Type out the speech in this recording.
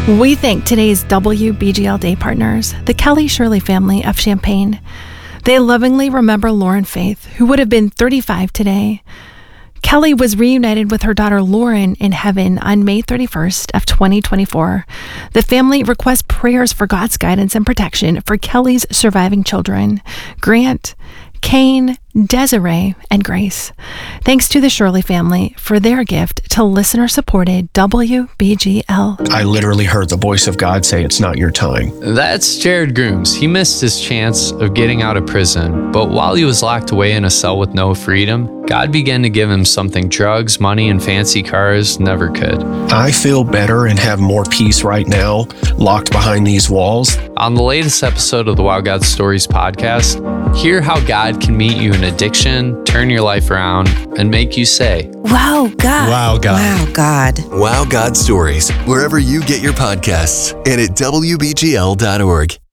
We thank today's WBGL Day partners, the Kelly Shirley family of Champaign. They lovingly remember Lauren Faith, who would have been 35 today. Kelly was reunited with her daughter Lauren in heaven on May 31st of 2024. The family requests prayers for God's guidance and protection for Kelly's surviving children, Grant, Kane, Desiree, and Grace. Thanks to the Shirley family for their gift to listener-supported WBGL. I literally heard the voice of God say, "It's not your time." That's Jared Grooms. He missed his chance of getting out of prison, but while he was locked away in a cell with no freedom, God began to give him something drugs, money, and fancy cars never could. I feel better and have more peace right now, locked behind these walls. On the latest episode of the Wow God Stories podcast, hear how God can meet you in addiction, turn your life around, and make you say, "Wow, God. Wow, God. Wow, God." Wow God Stories, wherever you get your podcasts and at WBGL.org.